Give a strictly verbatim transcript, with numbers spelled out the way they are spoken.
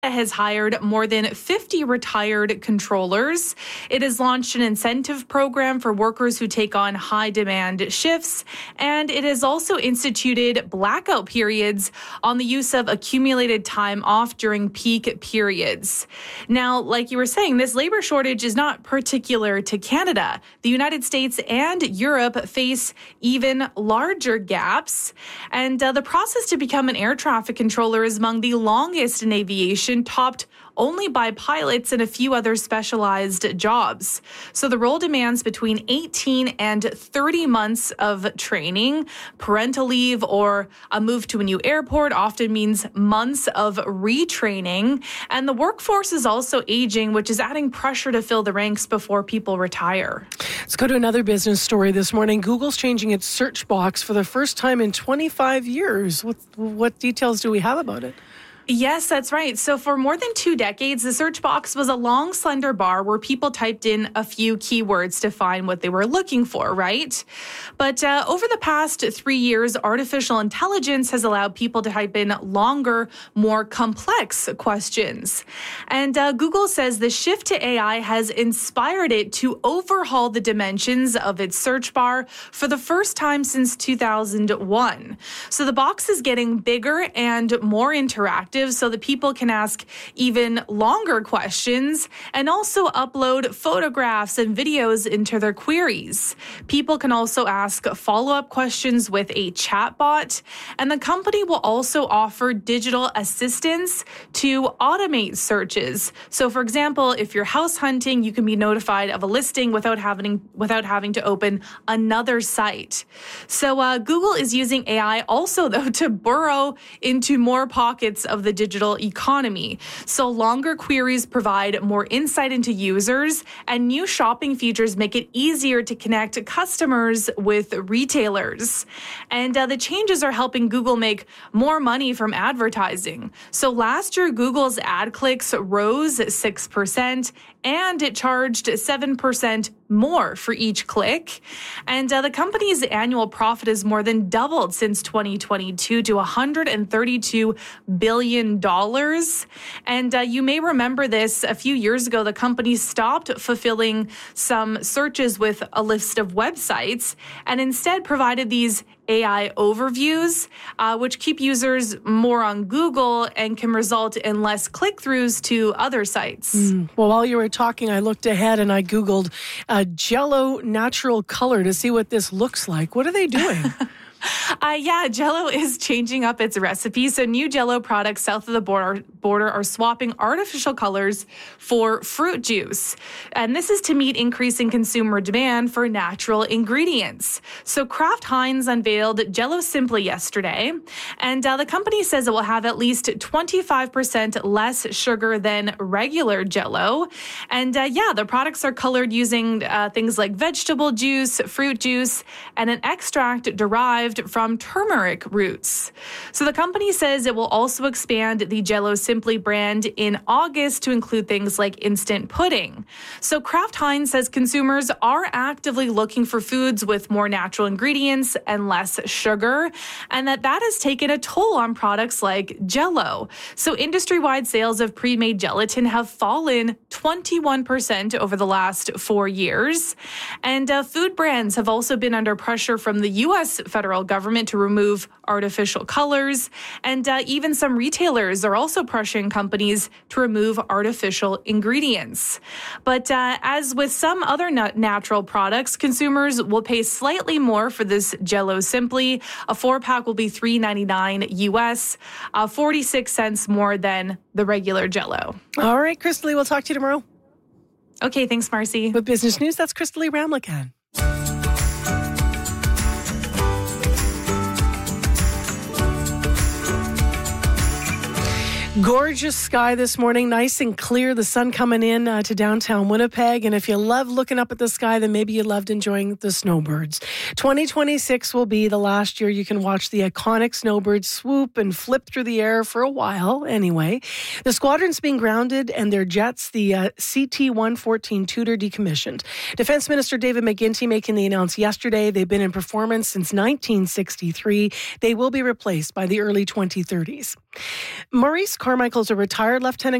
has hired more than fifty retired controllers. It has launched an incentive program for workers who take on high demand shifts, and it has also instituted blackout periods on the use of accumulated time off during peak periods. Now, like you were saying, this labor shortage is not particular to Canada. The United States and Europe face even larger gaps, and uh, the process to become an air traffic controller is among the longest in aviation, topped only by pilots and a few other specialized jobs. So the role demands between eighteen and thirty months of training. Parental leave or a move to a new airport often means months of retraining. And the workforce is also aging, which is adding pressure to fill the ranks before people retire. Let's go to another business story this morning. Google's changing its search box for the first time in twenty-five years. What, what details do we have about it? Yes, that's right. So for more than two decades, the search box was a long, slender bar where people typed in a few keywords to find what they were looking for, right? But uh, over the past three years, artificial intelligence has allowed people to type in longer, more complex questions. And uh, Google says the shift to A I has inspired it to overhaul the dimensions of its search bar for the first time since two thousand one. So the box is getting bigger and more interactive, so that people can ask even longer questions and also upload photographs and videos into their queries. People can also ask follow-up questions with a chatbot, and the company will also offer digital assistance to automate searches. So, for example, if you're house hunting, you can be notified of a listing without having without having to open another site. So, uh, Google is using A I also, though, to burrow into more pockets of the digital economy. So longer queries provide more insight into users, and new shopping features make it easier to connect customers with retailers. And uh, the changes are helping Google make more money from advertising. So last year, Google's ad clicks rose six percent, and it charged seven percent more for each click. And uh, the company's annual profit has more than doubled since twenty twenty-two to one hundred thirty-two billion dollars. And uh, you may remember this, a few years ago, the company stopped fulfilling some searches with a list of websites and instead provided these A I overviews, uh, which keep users more on Google and can result in less click-throughs to other sites. Mm. Well, while you were talking, I looked ahead and I Googled uh, Jell-O natural color to see what this looks like. What are they doing? Uh, yeah, Jell-O is changing up its recipe. So new Jell-O products south of the border, border are swapping artificial colors for fruit juice. And this is to meet increasing consumer demand for natural ingredients. So Kraft Heinz unveiled Jell-O Simply yesterday. And uh, the company says it will have at least twenty-five percent less sugar than regular Jell-O. And uh, yeah, the products are colored using uh, things like vegetable juice, fruit juice, and an extract derived from turmeric roots. So the company says it will also expand the Jell-O Simply brand in August to include things like instant pudding. So Kraft Heinz says consumers are actively looking for foods with more natural ingredients and less sugar, and that that has taken a toll on products like Jell-O. So industry-wide sales of pre-made gelatin have fallen twenty-one percent over the last four years. And uh, food brands have also been under pressure from the U S federal government to remove artificial colors. And uh, even some retailers are also pressuring companies to remove artificial ingredients. But uh, as with some other nat- natural products, consumers will pay slightly more for this Jell-O Simply. A four-pack will be three ninety-nine U S, uh, forty-six cents more than the regular Jell-O. All right, Crystalie, we'll talk to you tomorrow. Okay, thanks, Marcy. With Business News, that's Crystalie Ramlakan. Gorgeous sky this morning, nice and clear. The sun coming in uh, to downtown Winnipeg. And if you love looking up at the sky, then maybe you loved enjoying the snowbirds. twenty twenty-six will be the last year you can watch the iconic snowbirds swoop and flip through the air for a while anyway. The squadron's being grounded and their jets, the uh, C T one fourteen Tudor, decommissioned. Defense Minister David McGuinty making the announcement yesterday. They've been in performance since nineteen sixty-three. They will be replaced by the early twenty thirties. Maurice Carmichael is a retired lieutenant